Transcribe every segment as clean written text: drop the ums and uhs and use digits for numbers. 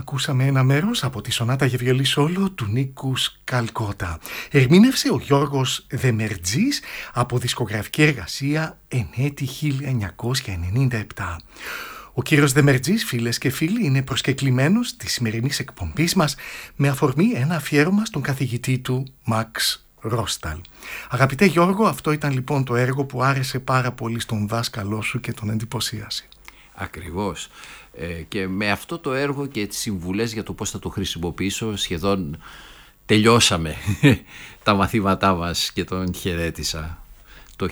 Ακούσαμε ένα μέρος από τη σονάτα για βιολί σόλο του Νίκου Καλκότα. Ερμήνευσε ο Γιώργος Δεμερτζής από δισκογραφική εργασία εν έτη 1997. Ο κύριος Δεμερτζής, φίλες και φίλοι, είναι προσκεκλημένος της σημερινής εκπομπής μας με αφορμή ένα αφιέρωμα στον καθηγητή του Μαξ Ρόσταλ. Αγαπητέ Γιώργο, αυτό ήταν λοιπόν το έργο που άρεσε πάρα πολύ στον δάσκαλό σου και τον εντυπωσίασε. Ακριβώς. Και με αυτό το έργο και τις συμβουλές για το πώς θα το χρησιμοποιήσω σχεδόν τελειώσαμε τα μαθήματά μας και τον χαιρέτησα το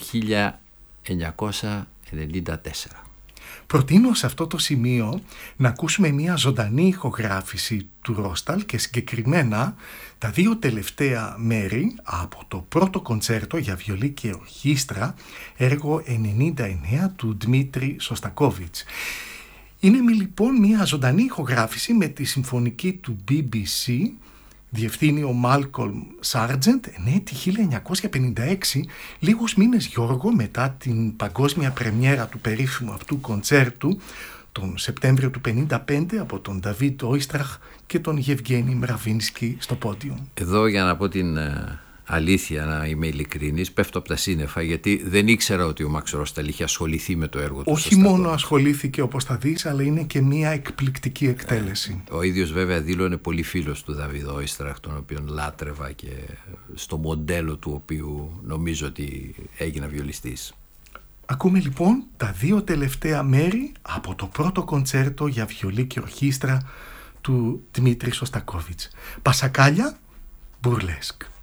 1994. Προτείνω σε αυτό το σημείο να ακούσουμε μια ζωντανή ηχογράφηση του Ρόσταλ και συγκεκριμένα τα δύο τελευταία μέρη από το πρώτο κοντσέρτο για βιολί και ορχήστρα, έργο 99 του Δημήτρη Σωστακόβιτς. Είναι λοιπόν μια ζωντανή ηχογράφηση με τη συμφωνική του BBC, διευθύνει ο Μάλκολμ Σάρτζεντ, εν έτη 1956, λίγους μήνες, Γιώργο, μετά την παγκόσμια πρεμιέρα του περίφημου αυτού κοντσέρτου, τον Σεπτέμβριο του 1955, από τον Νταβίτ Όιστραχ και τον Γεβγένι Μραβίνσκι στο πόντιο. Εδώ, για να πω την αλήθεια, να είμαι ειλικρινής, πέφτω από τα σύννεφα, γιατί δεν ήξερα ότι ο Μαξ Ρόσταλ είχε ασχοληθεί με το έργο του. Όχι μόνο ασχολήθηκε, όπως θα δεις, αλλά είναι και μια εκπληκτική εκτέλεση. Ο ίδιος βέβαια δήλωνε πολύ φίλος του Νταβίτ Όιστραχ, τον οποίον λάτρευα και στο μοντέλο του οποίου νομίζω ότι έγινα βιολιστής. Ακούμε λοιπόν τα δύο τελευταία μέρη από το πρώτο κοντσέρτο για βιολί και ορχήστρα του Δημήτρη Σωστακόβιτς. Πασακάλια, μπουρλέσκ.